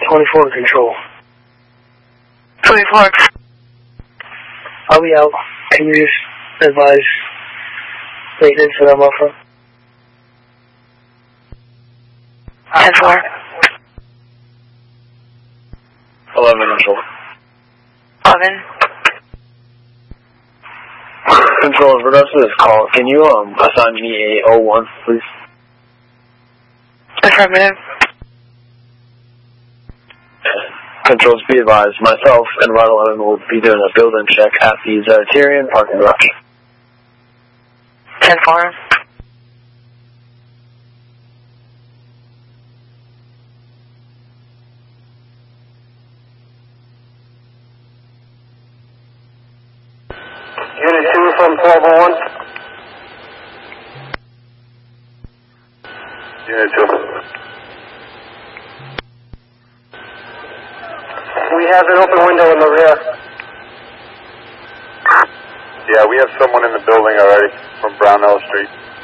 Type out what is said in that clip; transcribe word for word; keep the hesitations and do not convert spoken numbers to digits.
twenty-four control. twenty-four. I'll be out. Can you just advise maintenance that I'm up for? ten four. eleven control. eleven. Control, regards to this call, can you um assign me a oh one, please? Affirmative. Controls, be advised, myself and Rod eleven will be doing a build-in check at the Zeritarian parking garage. ten four. Unit two from twelve oh one. Unit two. We have an open window in the rear. Yeah, we have someone in the building already from Brownell Street.